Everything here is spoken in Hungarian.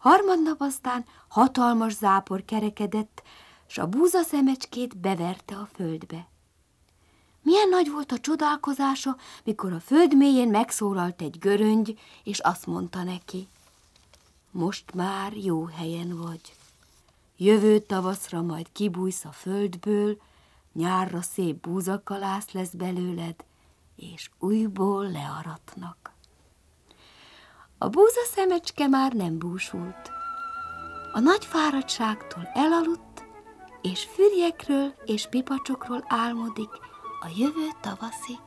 Harmadnap aztán hatalmas zápor kerekedett, s a búzaszemecskét beverte a földbe. Milyen nagy volt a csodálkozása, mikor a föld mélyén megszólalt egy göröngy, és azt mondta neki: most már jó helyen vagy. Jövő tavaszra majd kibújsz a földből, nyárra szép búzakalász lesz belőled, és újból learatnak. A búzaszemecske már nem búsult. A nagy fáradtságtól elaludt, és fürjekről és pipacsokról álmodik a jövő tavaszig.